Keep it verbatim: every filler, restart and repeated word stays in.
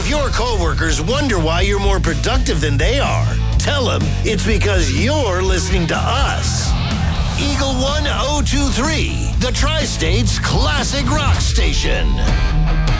If your coworkers wonder why you're more productive than they are, tell them it's because you're listening to us. Eagle one oh two three, the Tri-State's classic rock station.